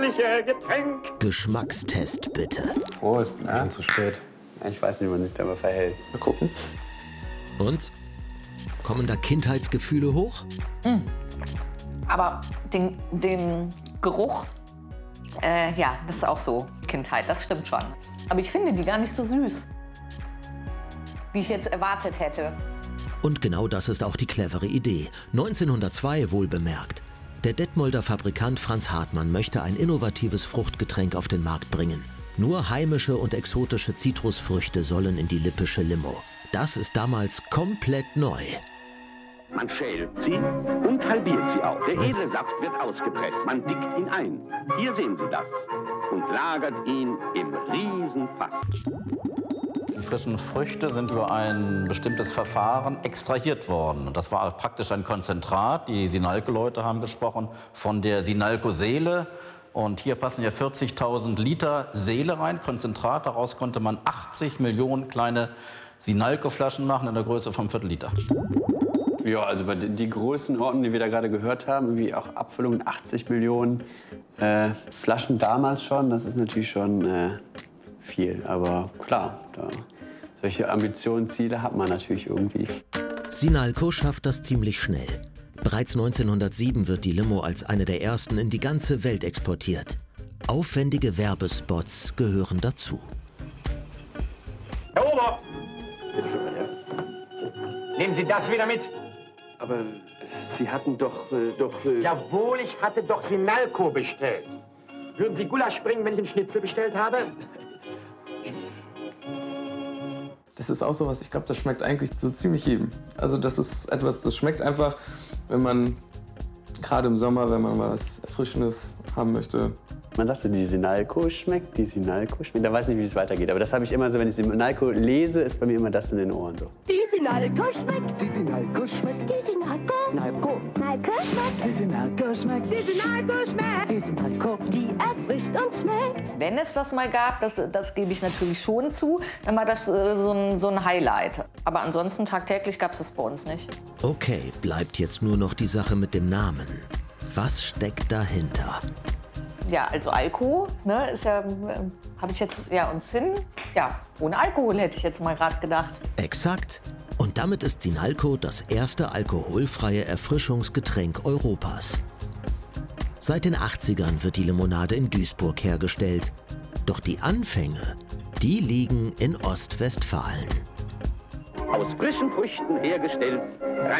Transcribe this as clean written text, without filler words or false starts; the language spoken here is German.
Getränk. Geschmackstest bitte. Prost, schon zu spät. Ja, ich weiß nicht, wie man sich dabei verhält. Mal gucken. Und? Kommen da Kindheitsgefühle hoch? Aber den Geruch, ja, das ist auch so Kindheit, das stimmt schon. Aber ich finde die gar nicht so süß, wie ich jetzt erwartet hätte. Und genau das ist auch die clevere Idee. 1902 wohlbemerkt. Der Detmolder Fabrikant Franz Hartmann möchte ein innovatives Fruchtgetränk auf den Markt bringen. Nur heimische und exotische Zitrusfrüchte sollen in die lippische Limo. Das ist damals komplett neu. Man schält sie und halbiert sie auch. Der edle Saft wird ausgepresst. Man dickt ihn ein. Hier sehen Sie das. Und lagert ihn im Riesenfass. Die frischen Früchte sind über ein bestimmtes Verfahren extrahiert worden. Und das war praktisch ein Konzentrat. Die Sinalco-Leute haben gesprochen von der Sinalco-Seele. Und hier passen ja 40.000 Liter Seele rein, Konzentrat. Daraus konnte man 80 Millionen kleine Sinalco-Flaschen machen in der Größe von Viertel-Liter. Ja, also bei die Größenordnungen, die wir da gerade gehört haben, irgendwie auch Abfüllungen 80 Millionen Flaschen damals schon, das ist natürlich schon viel. Aber klar, solche Ambitionen, Ziele hat man natürlich irgendwie. Sinalco schafft das ziemlich schnell. Bereits 1907 wird die Limo als eine der ersten in die ganze Welt exportiert. Aufwendige Werbespots gehören dazu. Herr Ober! Nehmen Sie das wieder mit. Aber Sie hatten doch... Jawohl, ich hatte doch Sinalco bestellt. Würden Sie Gulasch bringen, wenn ich einen Schnitzel bestellt habe? Das ist auch sowas, ich glaube, das schmeckt eigentlich so ziemlich jedem. Also das ist etwas, das schmeckt einfach, wenn man, gerade im Sommer, wenn man was Erfrischendes haben möchte. Man sagt so, die Sinalco schmeckt, die Sinalco schmeckt. Da weiß nicht, wie es weitergeht. Aber das habe ich immer so, wenn ich Sinalco lese, ist bei mir immer das in den Ohren so. Die Sinalco schmeckt. Die Sinalco schmeckt. Die Sinalco. Nalco. Nalco schmeckt. Die Sinalco schmeckt. Die Sinalco schmeckt. Die Sinalco. Die erfrischt und schmeckt. Wenn es das mal gab, das gebe ich natürlich schon zu, dann war das so ein Highlight. Aber ansonsten tagtäglich gab es das bei uns nicht. Okay, bleibt jetzt nur noch die Sache mit dem Namen. Was steckt dahinter? Ja, also Alko, ne, ist ja, habe ich jetzt, ja, und Zinn, ja, ohne Alkohol hätte ich jetzt mal gerade gedacht. Exakt. Und damit ist Sinalco das erste alkoholfreie Erfrischungsgetränk Europas. Seit den 80ern wird die Limonade in Duisburg hergestellt. Doch die Anfänge, die liegen in Ostwestfalen. Aus frischen Früchten hergestellt,